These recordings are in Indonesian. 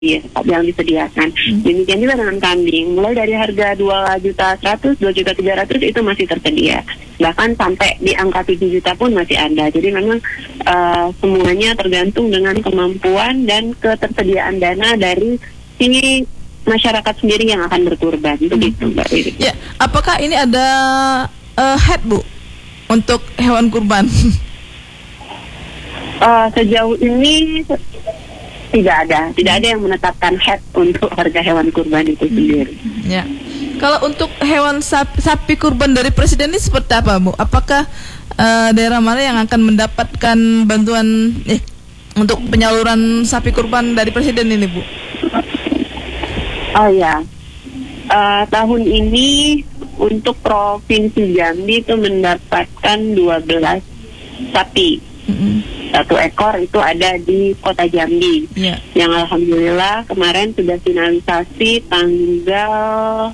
yang disediakan. Demikian juga dengan kambing, mulai dari harga 2.100.000, 2.300.000 itu masih tersedia. Bahkan sampai di angka 7 juta pun masih ada. Jadi memang semuanya tergantung dengan kemampuan dan ketersediaan dana dari si masyarakat sendiri yang akan berkurban. Begitu, Mbak Riri. Ya, apakah ini ada head, Bu, untuk hewan kurban? Sejauh ini tidak ada yang menetapkan head untuk harga hewan kurban itu sendiri. Ya. Kalau untuk hewan sapi kurban dari presiden ini seperti apa, Bu? Apakah daerah mana yang akan mendapatkan bantuan untuk penyaluran sapi kurban dari presiden ini, Bu? Oh ya, tahun ini untuk Provinsi Jambi itu mendapatkan 12 sapi. 1 ekor itu ada di Kota Jambi, yang alhamdulillah kemarin sudah finalisasi tanggal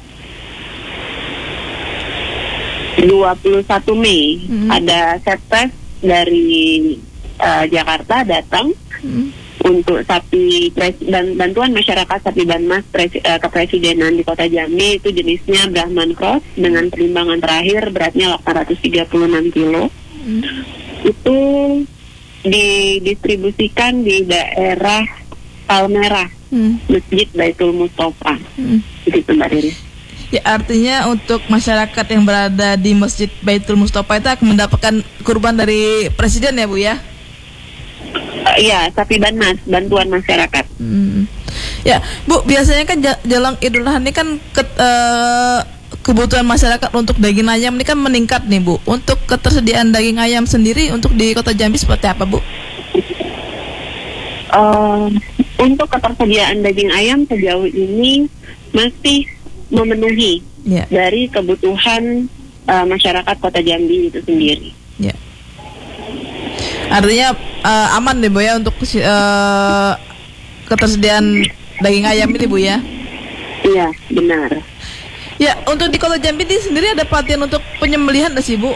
21 Mei. Ada Settes dari Jakarta datang untuk sapi bantuan masyarakat sapi Banmas kepresidenan di Kota Jambi, itu jenisnya Brahman Cross dengan perimbangan terakhir beratnya 836 kilo. Itu didistribusikan di daerah Palmerah, Masjid Baitul Mustofa. Begitu, Mbak Riri. Ya, artinya untuk masyarakat yang berada di Masjid Baitul Mustofa itu akan mendapatkan kurban dari presiden ya, Bu, ya? Iya, sapi Banmas, bantuan masyarakat. Ya, Bu, biasanya kan jelang Idul Adha ini kan kebutuhan masyarakat untuk daging ayam ini kan meningkat nih, Bu. Untuk ketersediaan daging ayam sendiri untuk di Kota Jambi seperti apa, Bu? Untuk ketersediaan daging ayam sejauh ini masih memenuhi dari kebutuhan masyarakat Kota Jambi itu sendiri. Ya. Artinya aman deh, Bu, ya, untuk ketersediaan daging ayam ini, Bu, ya? Iya, benar. Ya, untuk di Kota Jambi ini sendiri ada pelatihan untuk penyembelihan nggak sih, Bu?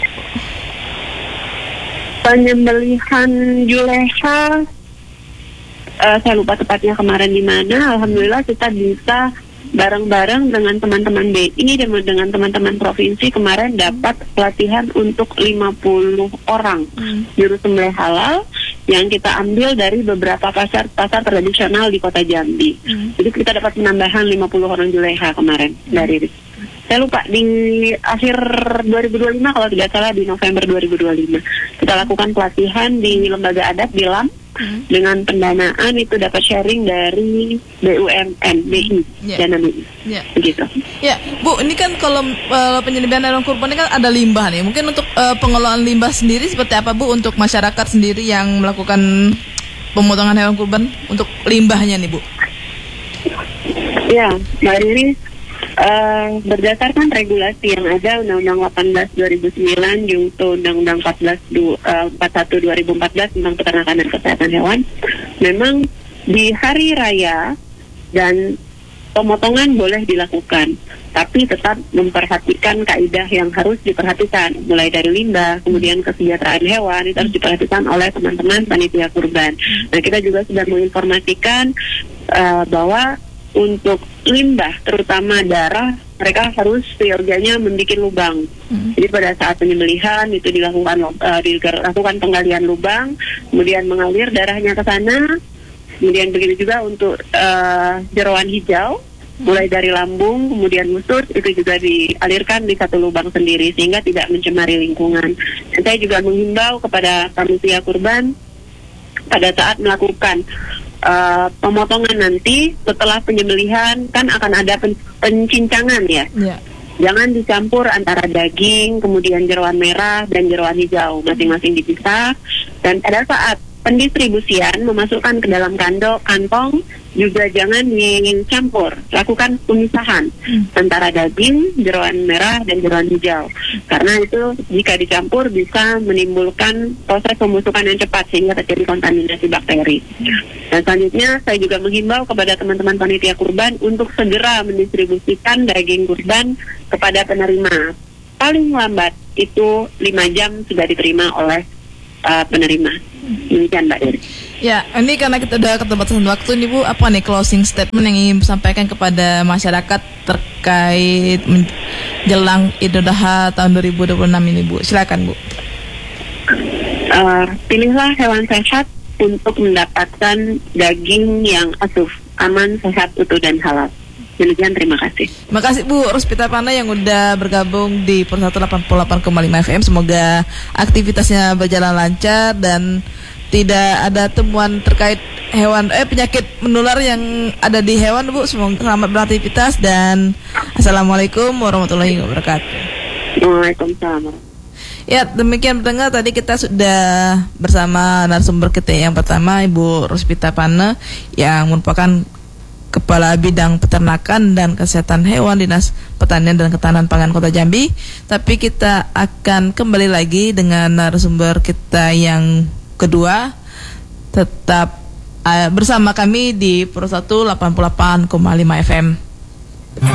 Penyembelihan Juleha, saya lupa tepatnya kemarin di mana. Alhamdulillah kita bisa bareng-bareng dengan teman-teman BI dan dengan teman-teman provinsi kemarin dapat pelatihan untuk 50 orang juru sembelih halal yang kita ambil dari beberapa pasar tradisional di Kota Jambi. Jadi kita dapat penambahan 50 orang Juleha kemarin dari, saya lupa, di akhir 2025 kalau tidak salah, di November 2025 kita lakukan pelatihan di lembaga adat di LAM. Dengan pendanaan itu dapat sharing dari BUMN, BI, dana BI. Begitu. Ya, Bu, ini kan kalau penyediaan hewan kurban ini kan ada limbah nih. Mungkin untuk pengelolaan limbah sendiri seperti apa, Bu, untuk masyarakat sendiri yang melakukan pemotongan hewan kurban untuk limbahnya nih, Bu? Ya, Mbak Riri, berdasarkan regulasi yang ada Undang-Undang 18 2009 junto Undang-Undang 41 2014 tentang peternakan dan kesehatan hewan, memang di hari raya dan pemotongan boleh dilakukan, tapi tetap memperhatikan kaidah yang harus diperhatikan, mulai dari limbah, kemudian kesejahteraan hewan itu harus diperhatikan oleh teman-teman panitia kurban. Nah, kita juga sudah menginformasikan bahwa untuk limbah, terutama darah, mereka harus seyogianya membuat lubang. Jadi pada saat penyembelihan itu dilakukan penggalian lubang, kemudian mengalir darahnya ke sana. Kemudian begitu juga untuk jeroan hijau, mulai dari lambung, kemudian usus, itu juga dialirkan di satu lubang sendiri sehingga tidak mencemari lingkungan. Dan saya juga menghimbau kepada panitia kurban pada saat melakukan pemotongan nanti setelah penyembelihan kan akan ada pencincangan ya. Jangan dicampur antara daging, kemudian jeroan merah dan jeroan hijau, masing-masing dipisah. Dan pada saat pendistribusian memasukkan ke dalam kantong juga jangan dicampur, lakukan pemisahan antara daging, jeroan merah dan jeroan hijau, karena itu jika dicampur bisa menimbulkan proses pembusukan yang cepat sehingga terjadi kontaminasi bakteri. Dan selanjutnya saya juga menghimbau kepada teman-teman panitia kurban untuk segera mendistribusikan daging kurban kepada penerima. Paling lambat itu 5 jam sudah diterima oleh penerima. Demikian Mbak Iri. Ya, ini karena kita udah keterbatasan waktu nih Bu, apa nih closing statement yang ingin disampaikan kepada masyarakat terkait menjelang Idul Adha tahun 2026 ini Bu? Silakan Bu. Pilihlah hewan sehat untuk mendapatkan daging yang asuh, aman, sehat, utuh, dan halal. Demikian, terima kasih. Terima kasih Bu Rospita Pana yang udah bergabung di Persatu 88,5 FM. Semoga aktivitasnya berjalan lancar dan tidak ada temuan terkait hewan penyakit menular yang ada di hewan Bu. Semoga selamat beraktivitas dan Assalamualaikum warahmatullahi wabarakatuh. Waalaikumsalam. Ya, demikian pendengar, tadi kita sudah bersama narasumber kita yang pertama Ibu Rospita Pana yang merupakan Kepala Bidang Peternakan dan Kesehatan Hewan Dinas Pertanian dan Ketahanan Pangan Kota Jambi. Tapi kita akan kembali lagi dengan narasumber kita yang kedua. Tetap bersama kami di Persatu 88,5 FM.